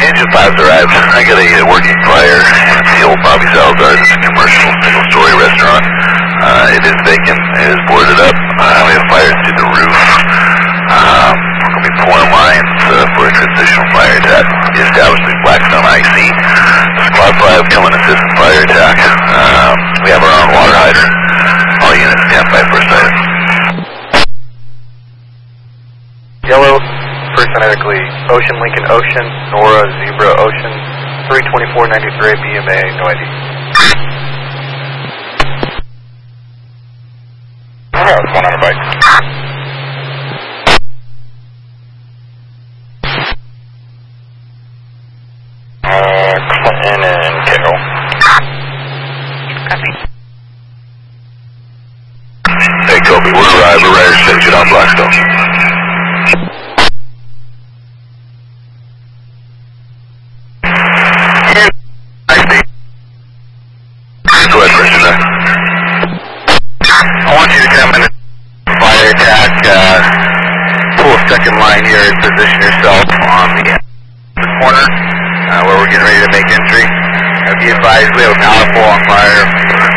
Engine 5's arrived. I got a working fire at the old Bobby Salazar's. It's a commercial single-story restaurant. It is vacant. It is boarded up. We have fire through the roof. We're going to be pouring lines for a transitional fire attack. The establishment Blackstone IC. Squad 5 coming to assist in fire attack. We have our own water hydrant. All units stand by first item. Yellow, first phonetically, Ocean, Lincoln, Ocean, Nora, Zebra, Ocean, 32493, BMA, no ID. What's going on, everybody? Clinton and Kendall. Copy. Hey, Kobe, we're arrived. We're ready to stage it on Blackstone. Go ahead, Christian. I want you to come in fire attack, pull a second line here and position yourself on the corner where we're getting ready to make entry. Be advised, we have a power pole on fire.